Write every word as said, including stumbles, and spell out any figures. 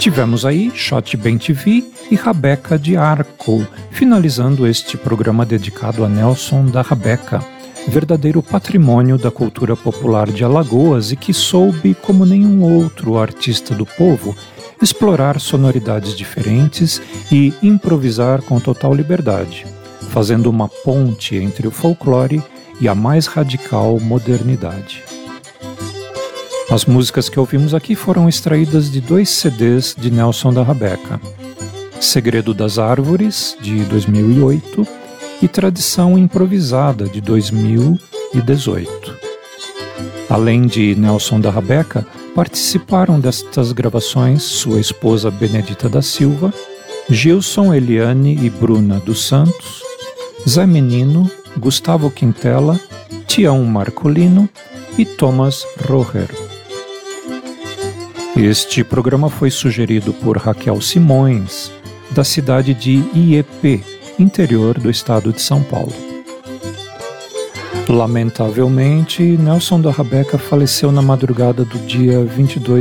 Tivemos aí Shot Bem T V e Rabeca de Arco, finalizando este programa dedicado a Nelson da Rabeca, verdadeiro patrimônio da cultura popular de Alagoas e que soube, como nenhum outro artista do povo, explorar sonoridades diferentes e improvisar com total liberdade, fazendo uma ponte entre o folclore e a mais radical modernidade. As músicas que ouvimos aqui foram extraídas de dois C Ds de Nelson da Rabeca, Segredo das Árvores, de dois mil e oito, e Tradição Improvisada, de dois mil e dezoito. Além de Nelson da Rabeca, participaram destas gravações sua esposa Benedita da Silva, Gilson, Eliane e Bruna dos Santos, Zé Menino, Gustavo Quintela, Tião Marcolino e Thomas Roher. Este programa foi sugerido por Raquel Simões, da cidade de Iepê, interior do estado de São Paulo. Lamentavelmente, Nelson da Rabeca faleceu na madrugada do dia vinte e dois